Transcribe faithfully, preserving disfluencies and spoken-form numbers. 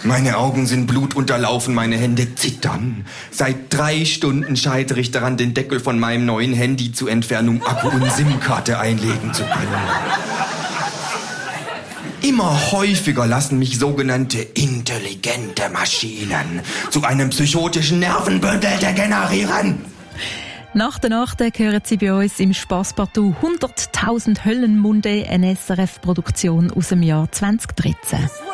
Meine Augen sind blutunterlaufen, meine Hände zittern. Seit drei Stunden scheitere ich daran, den Deckel von meinem neuen Handy zu entfernen, um Akku und SIM-Karte einlegen zu können. Immer häufiger lassen mich sogenannte intelligente Maschinen zu einem psychotischen Nervenbündel degenerieren. Nach der Nacht hören Sie bei uns im Spasspartout hunderttausend Höllenmunde, eine S R F-Produktion aus dem Jahr zwanzig dreizehn.